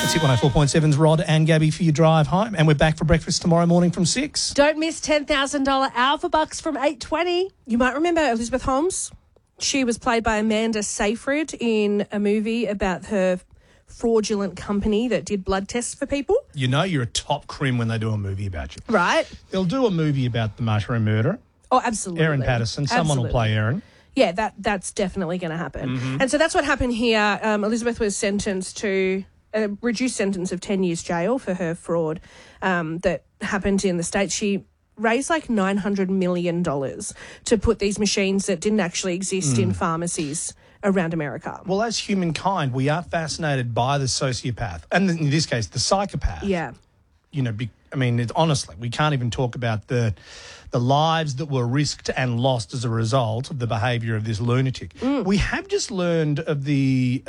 It's Hit 104.7's Rod and Gabby for your drive home. And we're back for breakfast tomorrow morning from 6. Don't miss $10,000 Alpha Bucks from 8:20. You might remember Elizabeth Holmes. She was played by Amanda Seyfried in a movie about her fraudulent company that did blood tests for people. You know you're a top crim when they do a movie about you. Right. They'll do a movie about the mushroom murder. Oh, absolutely. Erin Patterson. Someone will play Erin. Yeah, that's definitely going to happen. And so that's what happened here. Elizabeth was sentenced to a reduced sentence of 10 years jail for her fraud that happened in the States. She raised like $900 million to put these machines that didn't actually exist in pharmacies around America. Well, as humankind, we are fascinated by the sociopath, and in this case, the psychopath. Yeah. You know, honestly, we can't even talk about the lives that were risked and lost as a result of the behaviour of this lunatic. We have just learned of the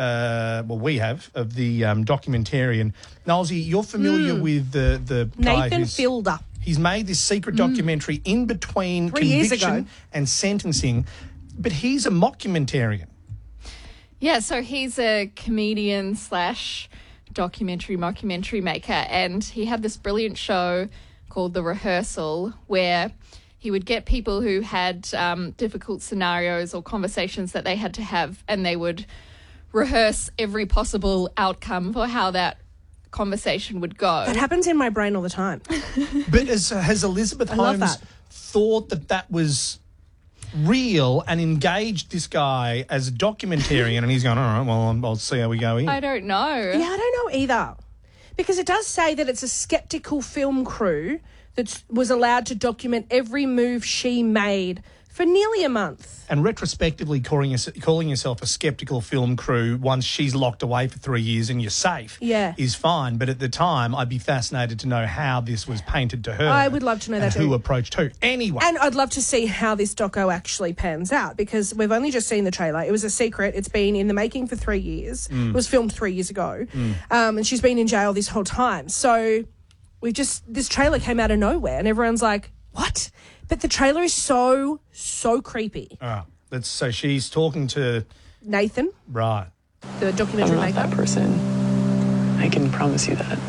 documentarian. Nolsey, you're familiar with the guy Nathan Fielder. He's made this secret documentary in between 3 years conviction ago. and sentencing, but he's a mockumentarian. Yeah, so he's a comedian / mockumentary maker, and he had this brilliant show called The Rehearsal, where he would get people who had difficult scenarios or conversations that they had to have, and they would rehearse every possible outcome for how that conversation would go. That happens in my brain all the time. But has Elizabeth love Holmes that. thought that was real and engaged this guy as a documentarian, and he's going, all right, well, I'll see how we go here. I don't know. Yeah, I don't know either. Because it does say that it's a skeptical film crew that was allowed to document every move she made for nearly a month. And retrospectively calling yourself a skeptical film crew once she's locked away for 3 years and you're safe is fine. But at the time, I'd be fascinated to know how this was painted to her. I would love to know that too. Who approached who. Anyway. And I'd love to see how this doco actually pans out, because we've only just seen the trailer. It was a secret. It's been in the making for 3 years. It was filmed 3 years ago. And she's been in jail this whole time. So this trailer came out of nowhere and everyone's like, what? But the trailer is so creepy. So she's talking to Nathan. Right. The documentary I'm not maker. that person. I can promise you that.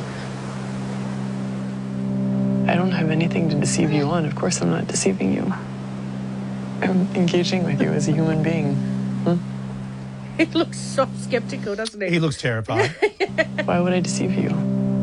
I don't have anything to deceive you on. Of course I'm not deceiving you. I'm engaging with you as a human being. He looks so skeptical, doesn't he? He looks terrified. Why would I deceive you?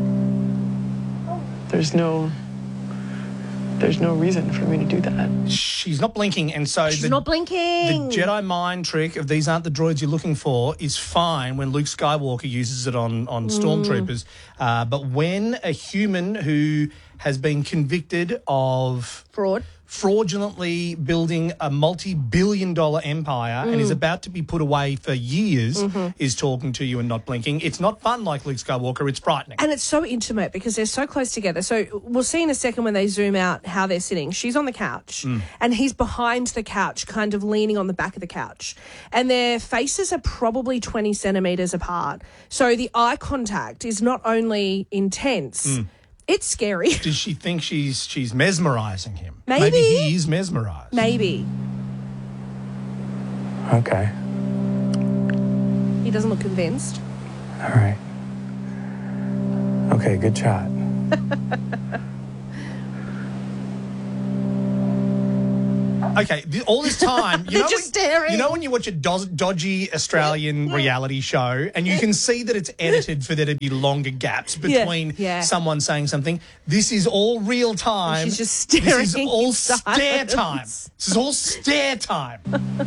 There's no reason for me to do that. She's not blinking, and so She's not blinking. The Jedi mind trick of these aren't the droids you're looking for is fine when Luke Skywalker uses it on stormtroopers. But when a human who has been convicted of fraudulently building a multi-billion-dollar empire and is about to be put away for years is talking to you and not blinking, it's not fun like Luke Skywalker, it's frightening. And it's so intimate because they're so close together. So we'll see in a second when they zoom out how they're sitting. She's on the couch and he's behind the couch, kind of leaning on the back of the couch. And their faces are probably 20 centimetres apart. So the eye contact is not only intense, it's scary. Does she think she's mesmerising him? Maybe he is mesmerised. Maybe. Okay. He doesn't look convinced. All right. Okay, good shot. Okay, all this time, They're just staring. You know when you watch a dodgy Australian reality show and you can see that it's edited for there to be longer gaps between someone saying something? This is all real time. She's just staring. This is all stare time. This is all stare time.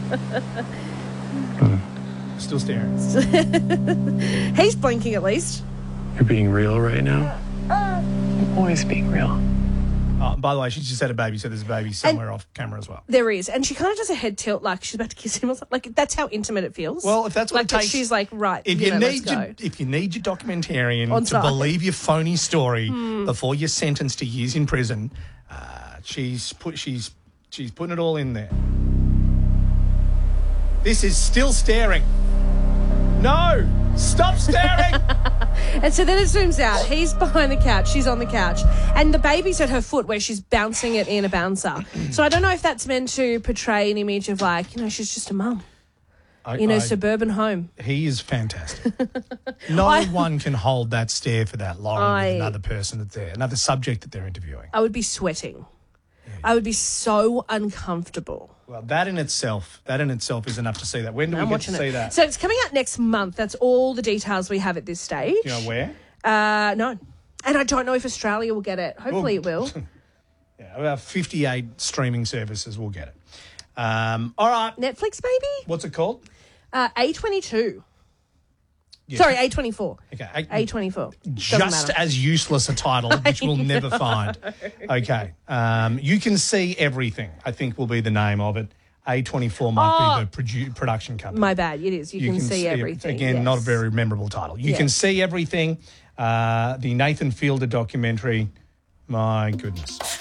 Still staring. He's blinking at least. You're being real right now? I'm always being real. Oh, by the way, she just had a baby, so there's a baby somewhere off camera as well. There is. And she kind of does a head tilt like she's about to kiss him or something. Like, that's how intimate it feels. Well, if that's what like it takes... She's like, right, if you need your documentarian to believe your phony story before you're sentenced to years in prison, she's putting it all in there. This is still staring. No! Stop staring! And so then it zooms out. He's behind the couch. She's on the couch. And the baby's at her foot where she's bouncing it in a bouncer. So I don't know if that's meant to portray an image of like, she's just a mum. in her suburban home. He is fantastic. No one can hold that stare for that long with another person that's there, another subject that they're interviewing. I would be sweating. I would be so uncomfortable. Well, that in itself is enough to see that. When do we get to see that? So it's coming out next month. That's all the details we have at this stage. You know where? No. And I don't know if Australia will get it. Hopefully it will. Yeah, about 58 streaming services will get it. All right. Netflix, maybe? What's it called? A22. Yeah. Sorry, A24. Okay. A24. Just as useless a title, which we'll never find. Okay. You Can See Everything, I think will be the name of it. A24 might be the production company. My bad. It is. You can see everything. Again, yes. not a very memorable title. You Can See Everything, the Nathan Fielder documentary. My goodness.